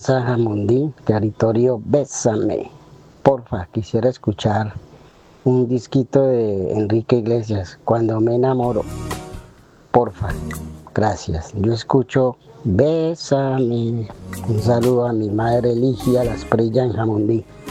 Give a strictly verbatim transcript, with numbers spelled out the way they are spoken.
Plaza Jamundí, territorio Bésame. Porfa, quisiera escuchar un disquito de Enrique Iglesias, Cuando me enamoro. Porfa, gracias. Yo escucho Bésame. Un saludo a mi madre Ligia Las Prilla en Jamundí.